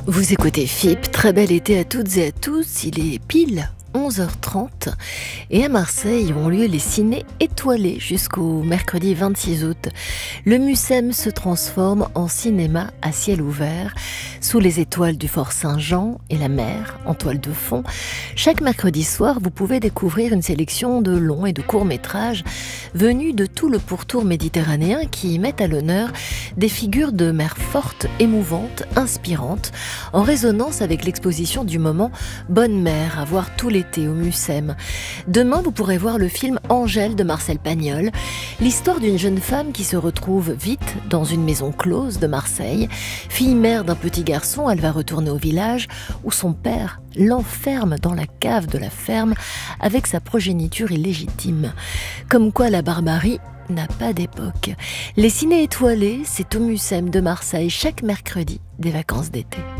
Vous écoutez FIP, très bel été à toutes et à tous, il est pile 11h30 et à Marseille ont lieu les ciné étoilés jusqu'au mercredi 26 août. Le Mucem se transforme en cinéma à ciel ouvert, sous les étoiles du Fort Saint-Jean et la mer en toile de fond. Chaque mercredi soir, vous pouvez découvrir une sélection de longs et de courts métrages venus de tout le pourtour méditerranéen qui mettent à l'honneur des figures de mer fortes, émouvantes, inspirantes, en résonance avec l'exposition du moment Bonne Mère, à voir tout l'été au Mucem. Demain, vous pourrez voir le film Angèle de Marcel Pagnol, l'histoire d'une jeune femme qui se retrouve vite dans une maison close de Marseille. Fille mère d'un petit garçon, elle va retourner au village où son père l'enferme dans la cave de la ferme avec sa progéniture illégitime. Comme quoi la barbarie n'a pas d'époque. Les ciné étoilés, c'est au Mucem de Marseille chaque mercredi des vacances d'été.